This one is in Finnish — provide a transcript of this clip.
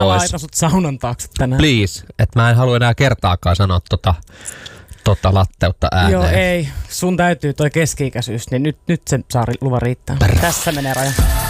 laitan sut saunan taakse tänään. Please, että mä en halua enää kertaakaan sanoa tota latteutta ääneen. Joo, ei. Sun täytyy toi keski-ikäisyys, niin nyt sen saa luvan riittää. Tässä menee raja.